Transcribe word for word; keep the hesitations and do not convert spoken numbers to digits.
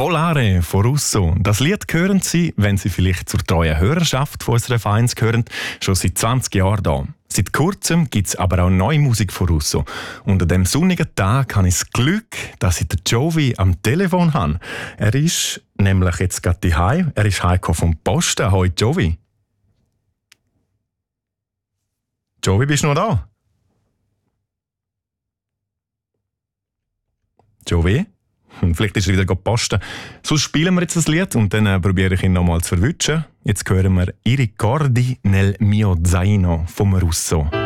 Volare von Russo. Das Lied hören Sie, wenn Sie vielleicht zur treuen Hörerschaft von unserer Vereins gehören, schon seit zwanzig Jahren da. Seit kurzem gibt es aber auch neue Musik von Russo. Und an diesem sonnigen Tag habe ich das Glück, dass ich den Jovi am Telefon habe. Er ist nämlich jetzt gerade daheim. Er ist heimgekommen vom Posten. Hoi Jovi. Jovi, bist du noch da? Jovi? Vielleicht ist er wieder posten. Sonst spielen wir jetzt das Lied und dann äh, probiere ich ihn nochmal zu verwischen. Jetzt hören wir «I ricordi nel mio zaino» vom Russo.